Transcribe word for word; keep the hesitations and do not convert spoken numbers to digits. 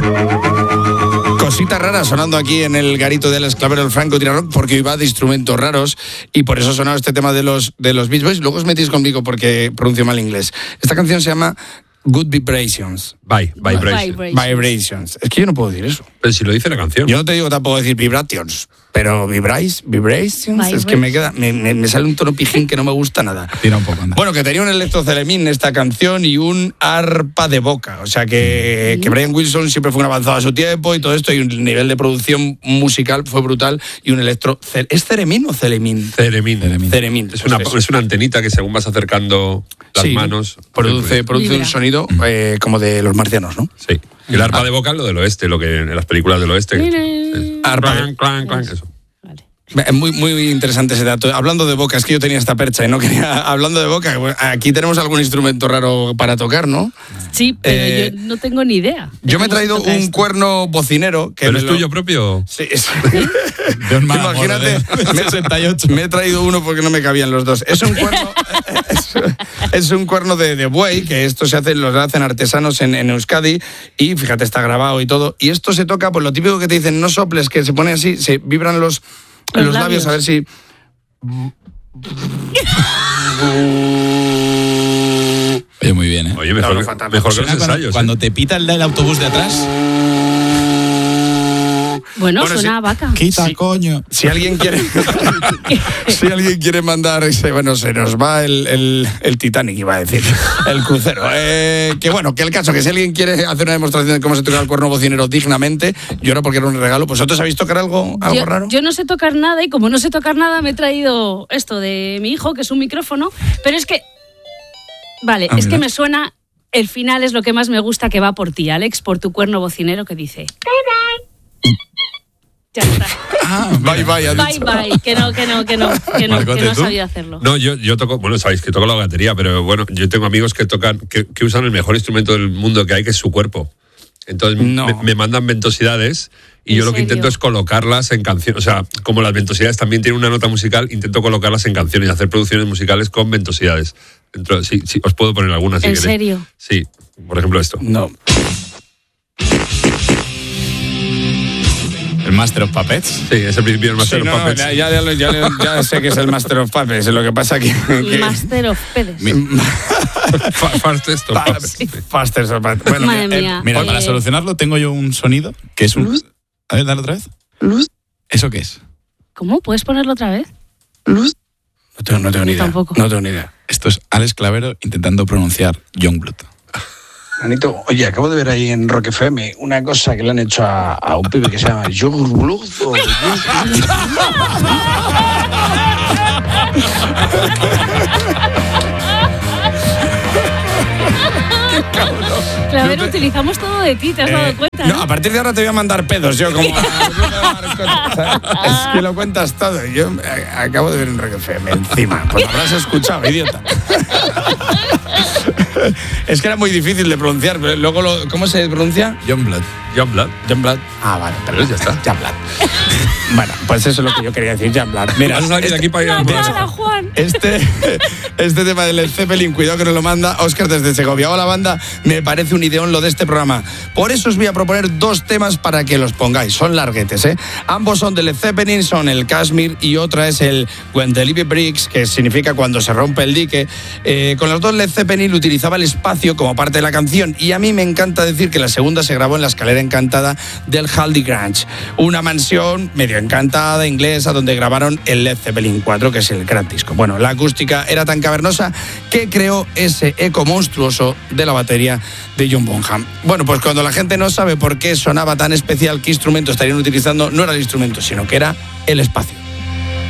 Cositas raras sonando aquí en el garito del Esclavero del Franco Tira Rock, porque iba de instrumentos raros y por eso ha sonado este tema de los, de los Beach Boys. Luego os metís conmigo porque pronuncio mal inglés. Esta canción se llama Good Vibrations. Bye, vibrations. Vibrations. Vibrations. Es que yo no puedo decir eso. Pero si lo dice la canción. Yo no te digo tampoco decir vibrations, pero vibrais, vibrations, Vibration. Es que me queda, me, me, me sale un tono pijín que no me gusta nada. Tira un poco, anda. Bueno, que tenía un electrocelemín esta canción y un arpa de boca. O sea que, mm. que Brian Wilson siempre fue un avanzado a su tiempo y todo esto, y un nivel de producción musical fue brutal. Y un electro... ¿Es ceremín o celemín? Ceremín. Ceremín. ceremín. Es, una, es una antenita que según vas acercando las sí, manos... Produce, produce un sonido eh, como de los marcianos, ¿no? Sí. Y el arpa de boca es lo del oeste, lo que en las películas del oeste. Sí. Arpa. Clan, clan, clan, eso. Es muy, muy interesante ese dato. Hablando de boca, es que yo tenía esta percha y no quería... Hablando de boca, aquí tenemos algún instrumento raro para tocar, ¿no? Sí, pero eh, yo no tengo ni idea. Yo me he traído un esto. cuerno bocinero. Que ¿Pero es lo... tuyo propio? Sí. Es... de un Imagínate, me, sesenta y ocho. Me he traído uno porque no me cabían los dos. Es un cuerno, es, es un cuerno de, de buey, que esto se hace, los hacen artesanos en, en Euskadi, y fíjate, está grabado y todo. Y esto se toca, pues lo típico que te dicen, no soples, que se pone así, se vibran los... Los, los labios. labios, a ver si... Oye, muy bien, ¿eh? Oye, mejor, no, no, mejor que los ensayos. Cuando, ¿eh? cuando te pita el del autobús de atrás... Bueno, bueno, suena si, a vaca. Quita, si, coño. Si alguien quiere... si alguien quiere mandar ese... Bueno, se nos va el, el, el Titanic, iba a decir. El crucero. Eh, que bueno, que el caso, que si alguien quiere hacer una demostración de cómo se toca el cuerno bocinero dignamente, yo no, porque era un regalo, pues ¿vosotros sabéis tocar algo, algo yo, raro? Yo no sé tocar nada, y como no sé tocar nada, me he traído esto de mi hijo, que es un micrófono, pero es que... Vale, ah, es mira. que me suena... El final es lo que más me gusta, que va por ti, Alex, por tu cuerno bocinero, que dice... Ya está. Ah, bye bye, bye bye, que no, que no, que no, que no, que no sabía hacerlo. No, yo, yo toco, bueno, sabéis que toco la batería, pero bueno, yo tengo amigos que tocan, que, que usan el mejor instrumento del mundo que hay, que es su cuerpo. Entonces no. me, me mandan ventosidades y yo lo que intento es colocarlas en canciones. O sea, como las ventosidades también tienen una nota musical, intento colocarlas en canciones y hacer producciones musicales con ventosidades. Entonces, sí, sí, os puedo poner algunas si ¿En queréis. serio? Sí, por ejemplo esto. No. ¿El Master of Puppets? Sí, es el principio del Master sí, of no, Puppets. Ya, ya, ya, ya, ya sé que es el Master of Puppets, lo que pasa que... que... Master of Puppets. Fastest of Puppets. Fastest of Puppets. Bueno, Madre mira, mía. eh, Mira, eh, para solucionarlo tengo yo un sonido que es un... ¿Luz? A ver, dale otra vez. ¿Luz? ¿Eso qué es? ¿Cómo? ¿Puedes ponerlo otra vez? ¿Luz? No tengo, no tengo ni idea. Tampoco. No tengo ni idea. Esto es Alex Clavero intentando pronunciar Youngblood. Anito, oye, acabo de ver ahí en Rock F M una cosa que le han hecho a, a un pibe que se llama Youngblood. Clavero, te... utilizamos todo de ti, ¿te has eh, dado cuenta? No, ¿no? A partir de ahora te voy a mandar pedos, yo como... Es que lo cuentas todo. Yo acabo de ver en Rock F M encima. Pues lo habrás escuchado, idiota. Es que era muy difícil de pronunciar, pero luego, lo, ¿cómo se pronuncia? Youngblood. Youngblood. Youngblood. Ah, vale, pero ya está. Youngblood. Bueno, pues eso es lo que yo quería decir, Youngblood. Mira, este, de aquí para ir a cara, Juan. Este, este tema del Led Zeppelin, cuidado que nos lo manda Óscar desde Segovia. Hola, banda, me parece un ideón lo de este programa. Por eso os voy a proponer dos temas para que los pongáis. Son larguetes, ¿eh? Ambos son de Led Zeppelin, son el Kashmir y otra es el When the Levee Breaks, que significa cuando se rompe el dique. Eh, con los dos Led Zeppelin utilizaba el espacio como parte de la canción, y a mí me encanta decir que la segunda se grabó en la escalera encantada del Haldie Grange, una mansión medio encantada inglesa donde grabaron el Led Zeppelin cuatro, que es el gran disco. Bueno, la acústica era tan cavernosa que creó ese eco monstruoso de la batería de John Bonham. Bueno, pues cuando la gente no sabe por qué sonaba tan especial, qué instrumento estarían utilizando, no era el instrumento, sino que era el espacio.